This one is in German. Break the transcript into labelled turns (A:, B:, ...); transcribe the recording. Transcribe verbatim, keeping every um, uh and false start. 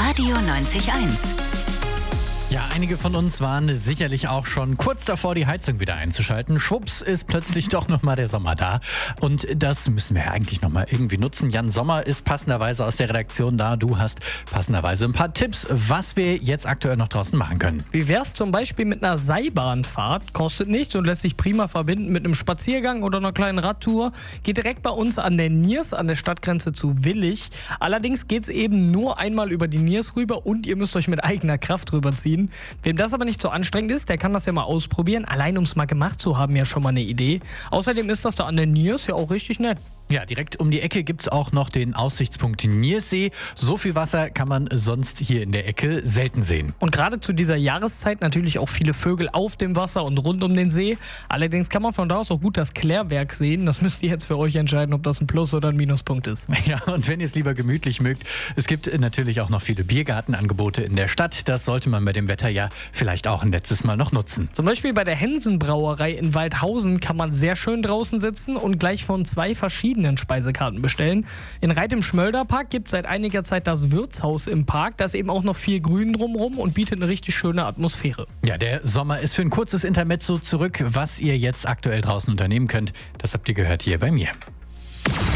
A: Radio neunzig Komma eins.
B: Ja, einige von uns waren sicherlich auch schon kurz davor, die Heizung wieder einzuschalten. Schwupps ist plötzlich doch nochmal der Sommer da. Und das müssen wir ja eigentlich nochmal irgendwie nutzen. Jan Sommer ist passenderweise aus der Redaktion da. Du hast passenderweise ein paar Tipps, was wir jetzt aktuell noch draußen machen können.
C: Wie wär's zum Beispiel mit einer Seilbahnfahrt? Kostet nichts und lässt sich prima verbinden mit einem Spaziergang oder einer kleinen Radtour. Geht direkt bei uns an der Niers, an der Stadtgrenze zu Willich. Allerdings geht's eben nur einmal über die Niers rüber und ihr müsst euch mit eigener Kraft rüberziehen. Wem das aber nicht so anstrengend ist, der kann das ja mal ausprobieren. Allein um es mal gemacht zu haben, ja schon mal eine Idee. Außerdem ist das da an der Niers ja auch richtig nett.
B: Ja, direkt um die Ecke gibt es auch noch den Aussichtspunkt Niersee. So viel Wasser kann man sonst hier in der Ecke selten sehen.
C: Und gerade zu dieser Jahreszeit natürlich auch viele Vögel auf dem Wasser und rund um den See. Allerdings kann man von da aus auch gut das Klärwerk sehen. Das müsst ihr jetzt für euch entscheiden, ob das ein Plus- oder ein Minuspunkt ist.
B: Ja, und wenn ihr es lieber gemütlich mögt, es gibt natürlich auch noch viele Biergartenangebote in der Stadt. Das sollte man bei dem Wetter ja vielleicht auch ein letztes Mal noch nutzen.
C: Zum Beispiel bei der Hensen-Brauerei in Waldhausen kann man sehr schön draußen sitzen und gleich von zwei verschiedenen Speisekarten bestellen. In Reit im Schmölderpark gibt es seit einiger Zeit das Wirtshaus im Park. Da ist eben auch noch viel Grün drumherum und bietet eine richtig schöne Atmosphäre.
B: Ja, der Sommer ist für ein kurzes Intermezzo zurück. Was ihr jetzt aktuell draußen unternehmen könnt, das habt ihr gehört hier bei mir.